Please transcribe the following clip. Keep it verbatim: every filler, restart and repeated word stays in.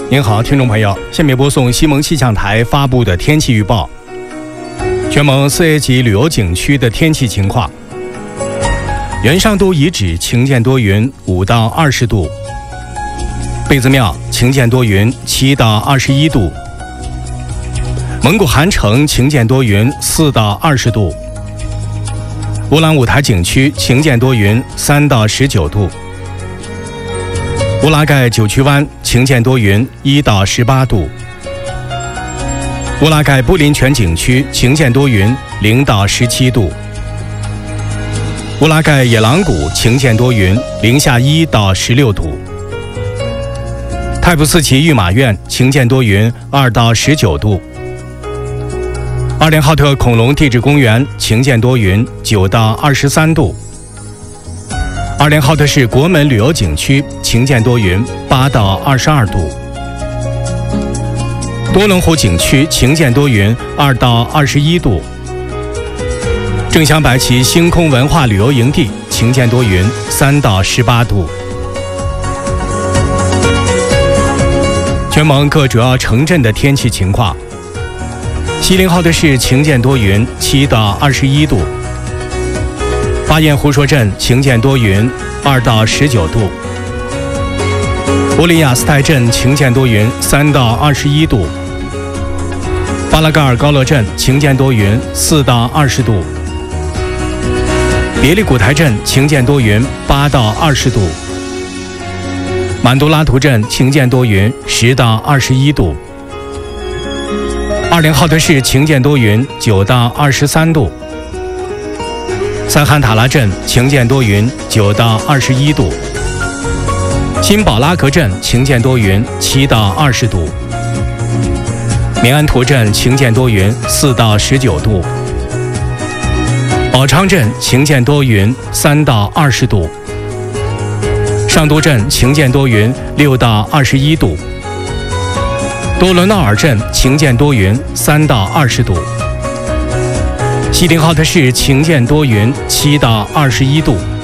您好，听众朋友，下面播送西蒙气象台发布的天气预报。全蒙四 A 级旅游景区的天气情况：元上都遗址晴间多云，五到二十度；贝子庙晴间多云，七到二十一度；蒙古汗城晴间多云，四到二十度；乌兰舞台景区晴间多云，三到十九度；乌拉盖九曲湾晴间多云，一到十八度；乌拉盖布林泉景区晴间多云，零到十七度；乌拉盖野狼谷晴间多云，零下一到十六度；太仆寺旗御马院晴间多云，二到十九度；二连浩特恐龙地质公园晴间多云，九到二十三度；二连浩特市国门旅游景区晴间多云，八到二十二度；多伦湖景区晴间多云，二到二十一度；正乡白旗星空文化旅游营地晴间多云，三到十八度。全蒙各主要城镇的天气情况：锡林浩特市晴间多云，七到二十一度；巴彦胡说镇晴间多云，二到十九度；乌里雅斯泰镇晴间多云，三到二十一度；巴拉盖尔高乐镇晴间多云，四到二十度；别里古台镇晴间多云，八到二十度；满都拉图镇晴间多云，十到二十一度；二连浩特市晴间多云，九到二十三度；塞罕塔拉镇晴间多云，九到二十一度；新宝拉格镇晴间多云，七到二十度；明安图镇晴间多云，四到十九度；宝昌镇晴间多云，三到二十度；上都镇晴间多云，六到二十一度；多伦奥尔镇晴间多云，三到二十度；锡林浩特市晴间多云，七到二十一度。